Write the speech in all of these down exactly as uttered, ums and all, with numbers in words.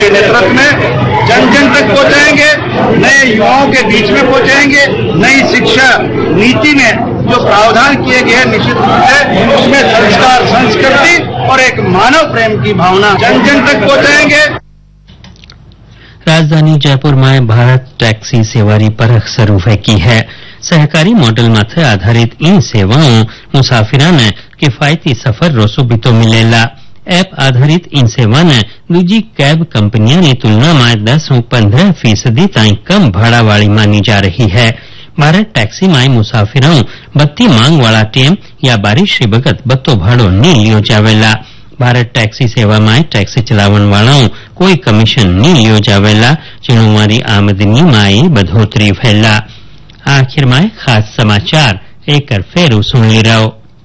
नेतृत्व में जन जन तक पहुंचाएंगे, नए युवाओं के बीच में पहुंचाएंगे। नई शिक्षा नीति में जो प्रावधान किए गए हैं निश्चित रूप से उसमें संस्कार, संस्कृति और एक मानव प्रेम की भावना जन जन तक पहुंचाएंगे। राजधानी जयपुરમાં ભારત ટેક્સી સેવાની પરખ શરૂ ફેંકી है। सहकारी मॉडल माथे आधारित इन सेवाओं मुसाफिराने किफायती सफर रो सुविधो मिलेला। एप आधारित इन सेवा ने दूजी कैब कंपनियों की तुलना में दस हूं पंद्रह फीसदी ताई कम भाड़ा वाली मानी जा रही है। भारत टैक्सी में मुसाफिरों बत्ती मांग वाला टेम या बारिश बगत बत्तो भाड़ो नहीं लियो जावेला। भारत टैक्सी सेवा में टैक्सी चलावन वालों कोई कमीशन नहीं लियो जावेला, जेनु मारी आमदनी में बढ़ोतरी फैला। आखिर में खास समाचार एक फेरू सुन ली रहो।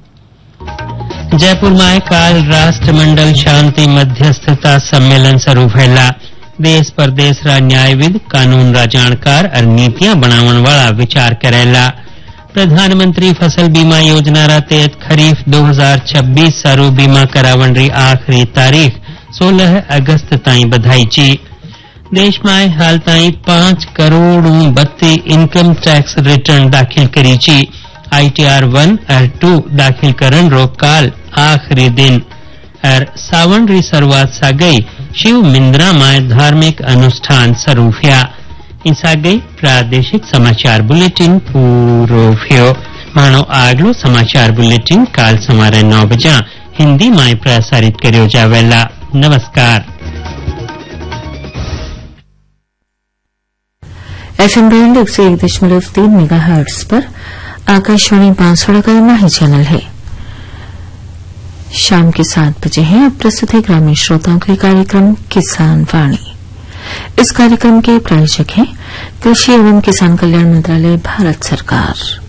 जयपुर में काल राष्ट्रमंडल शांति मध्यस्थता सम्मेलन शुरू फैला। देश परदेश रा न्यायविद, कानून रा जाणकार और नीतियां बनावन वाला विचार करेला। प्रधानमंत्री फसल बीमा योजना रा तहत खरीफ दो हज़ार छब्बीस सारू बीमा करावन री आखिरी तारीख सोलह अगस्त ताई बधाई जी। देश में हाल ताई पांच करोड़ बत्ती इनकम टैक्स रिटर्न दाखिल करी जी। आईटीआर वन और टू दाखिल करन रो काल आखिरी दिन और सावन री शुरुआत सा गई शिव मिंद्रा में धार्मिक अनुष्ठान शुरू हुआ। इसा गई प्रादेशिक समाचार बुलेटिन पूरो थयो। मानो आगलो समाचार बुलेटिन काल सवारे नौ बजे हिंदी में प्रसारित कर्यो जावेला। नमस्कार। एफएम बैंड एक सौ एक दशमलव तीन मेगा हर्ट्ज पर आकाशवाणी बांसवाड़ा का माही चैनल है। शाम के सात बजे हैं। अब प्रस्तुत है ग्रामीण श्रोताओं के कार्यक्रम किसान वाणी। इस कार्यक्रम के प्रायोजक हैं कृषि एवं किसान कल्याण मंत्रालय, भारत सरकार।